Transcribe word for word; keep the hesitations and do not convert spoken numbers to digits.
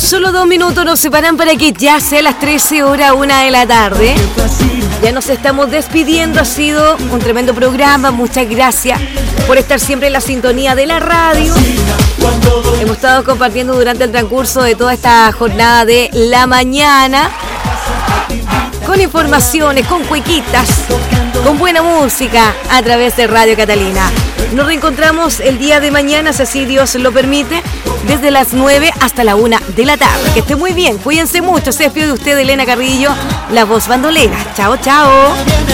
Solo dos minutos nos separan para que ya sea las trece horas, una de la tarde. Ya nos estamos despidiendo, ha sido un tremendo programa, muchas gracias por estar siempre en la sintonía de la radio. Hemos estado compartiendo durante el transcurso de toda esta jornada de la mañana, con informaciones, con cuequitas, con buena música a través de Radio Catalina. Nos reencontramos el día de mañana, si así Dios lo permite, desde las nueve hasta la una de la tarde. Que esté muy bien, cuídense mucho. Se despide de usted, Elena Carrillo, la voz bandolera. Chao, chao.